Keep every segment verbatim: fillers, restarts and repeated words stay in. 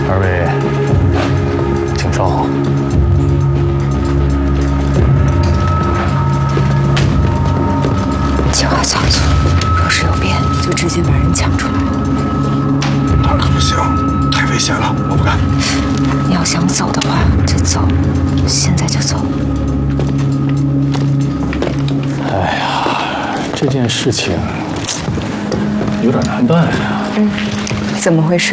二位，请稍后。 计划仓促，若是有变，就直接把人抢出来。 那可不行，太危险了，我不敢。 你要想走的话，就走，现在就走。 哎呀，这件事情有点难办呀。 嗯，怎么回事？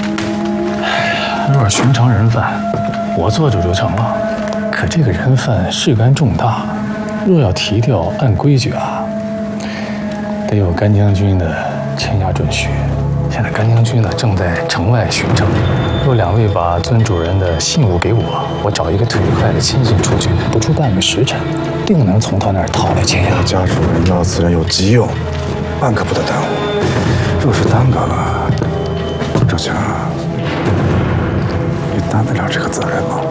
若是寻常人犯，我做主就成了。可这个人犯事干重大，若要提调，按规矩啊，得有甘将军的签下准许。现在甘将军呢正在城外巡政，若两位把尊主人的信物给我，我找一个腿快的亲信出去，不出半个时辰，定能从他那儿讨来签押。 家主人要此人有急用，万可不得耽误。若是耽搁了，周强，你担得了这个责任吗？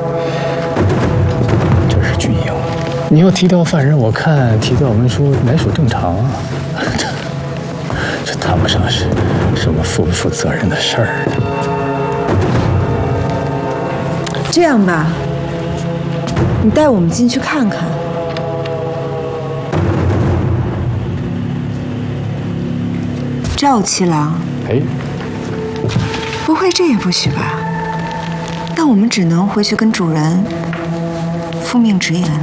这是军营，你要提调犯人，我看提调文书乃属正常啊。这这谈不上是什么负不负责任的事儿。 这样吧，你带我们进去看看。赵七郎， 哎， 不会这也不许吧？那我们只能回去跟主人复命直言。